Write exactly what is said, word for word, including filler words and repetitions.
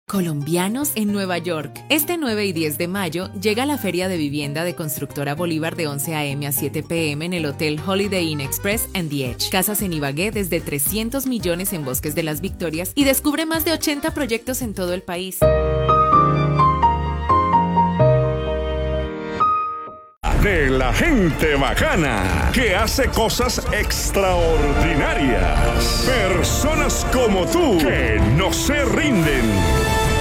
Colombianos en Nueva York. Este nueve y diez de mayo llega la Feria de Vivienda de Constructora Bolívar de once a eme a siete pe eme en el Hotel Holiday Inn Express and The Edge. Casas en Ibagué desde trescientos millones en Bosques de las Victorias y descubre más de ochenta proyectos en todo el país. De la gente bacana que hace cosas extraordinarias. Personas como tú que no se rinden.